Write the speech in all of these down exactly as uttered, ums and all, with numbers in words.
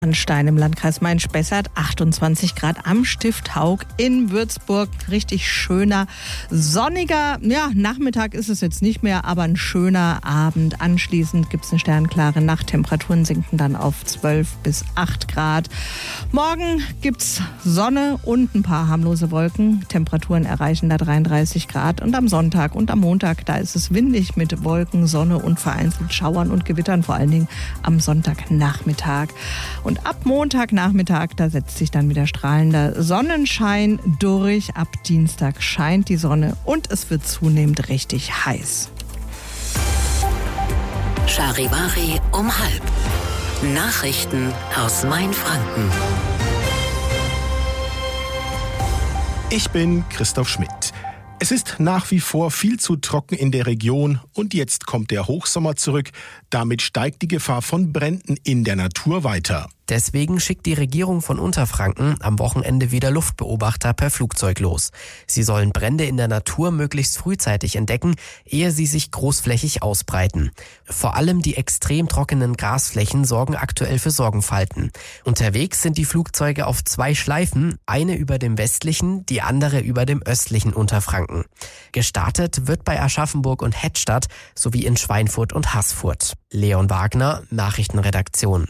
Stein im Landkreis Main-Spessart, achtundzwanzig Grad am Stift Haug in Würzburg. Richtig schöner, sonniger, ja, Nachmittag ist es jetzt nicht mehr, aber ein schöner Abend. Anschließend gibt es eine sternklare Nacht. Temperaturen sinken dann auf zwölf bis acht Grad. Morgen gibt es Sonne und ein paar harmlose Wolken. Temperaturen erreichen da dreiunddreißig Grad. Und am Sonntag und am Montag, da ist es windig mit Wolken, Sonne und vereinzelt Schauern und Gewittern, vor allen Dingen am Sonntagnachmittag. Und ab Montagnachmittag, da setzt sich dann wieder strahlender Sonnenschein durch. Ab Dienstag scheint die Sonne und es wird zunehmend richtig heiß. Charivari um halb. Nachrichten aus Mainfranken. Ich bin Christoph Schmidt. Es ist nach wie vor viel zu trocken in der Region und jetzt kommt der Hochsommer zurück. Damit steigt die Gefahr von Bränden in der Natur weiter. Deswegen schickt die Regierung von Unterfranken am Wochenende wieder Luftbeobachter per Flugzeug los. Sie sollen Brände in der Natur möglichst frühzeitig entdecken, ehe sie sich großflächig ausbreiten. Vor allem die extrem trockenen Grasflächen sorgen aktuell für Sorgenfalten. Unterwegs sind die Flugzeuge auf zwei Schleifen, eine über dem westlichen, die andere über dem östlichen Unterfranken. Gestartet wird bei Aschaffenburg und Hettstadt sowie in Schweinfurt und Haßfurt. Leon Wagner, Nachrichtenredaktion.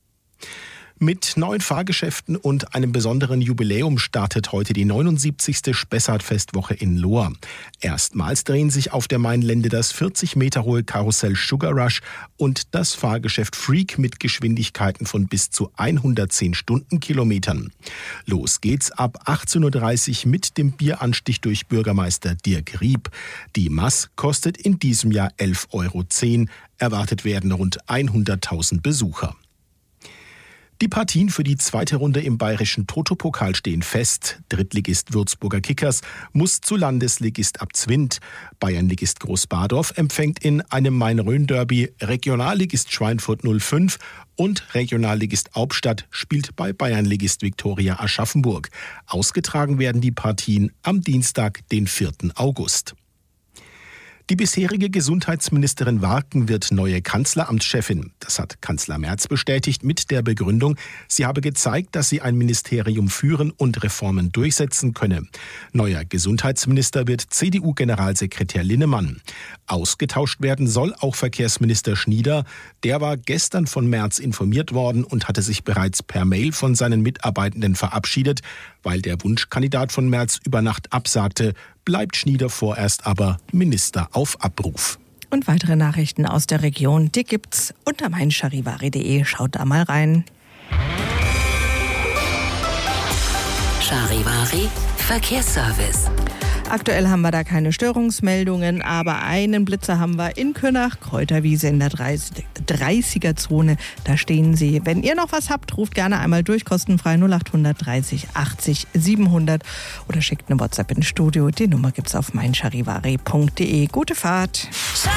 Mit neuen Fahrgeschäften und einem besonderen Jubiläum startet heute die neunundsiebzigste Spessart-Festwoche in Lohr. Erstmals drehen sich auf der Mainlände das vierzig Meter hohe Karussell Sugar Rush und das Fahrgeschäft Freak mit Geschwindigkeiten von bis zu hundertzehn Stundenkilometern. Los geht's ab achtzehn Uhr dreißig mit dem Bieranstich durch Bürgermeister Dirk Rieb. Die Mass kostet in diesem Jahr elf Euro zehn. Erwartet werden rund hunderttausend Besucher. Die Partien für die zweite Runde im bayerischen Toto-Pokal stehen fest. Drittligist Würzburger Kickers muss zu Landesligist Abzwind. Bayernligist Großbadorf empfängt in einem Main-Rhön-Derby Regionalligist Schweinfurt null fünf und Regionalligist Aubstadt spielt bei Bayernligist Viktoria Aschaffenburg. Ausgetragen werden die Partien am Dienstag, den vierten August. Die bisherige Gesundheitsministerin Warken wird neue Kanzleramtschefin. Das hat Kanzler Merz bestätigt mit der Begründung, sie habe gezeigt, dass sie ein Ministerium führen und Reformen durchsetzen könne. Neuer Gesundheitsminister wird C D U-Generalsekretär Linnemann. Ausgetauscht werden soll auch Verkehrsminister Schnieder. Der war gestern von Merz informiert worden und hatte sich bereits per Mail von seinen Mitarbeitenden verabschiedet. Weil der Wunschkandidat von Merz über Nacht absagte, bleibt Schnieder vorerst aber Minister auf Abruf. Und weitere Nachrichten aus der Region, die gibt's unter mein charivari punkt de. Schaut da mal rein. Charivari Verkehrsservice. Aktuell haben wir da keine Störungsmeldungen, aber einen Blitzer haben wir in Künnach, Kräuterwiese in der dreißiger-Zone. Da stehen sie. Wenn ihr noch was habt, ruft gerne einmal durch, kostenfrei null acht dreißig achtzig siebenhundert oder schickt eine WhatsApp ins Studio. Die Nummer gibt's auf mein charivari punkt de. Gute Fahrt!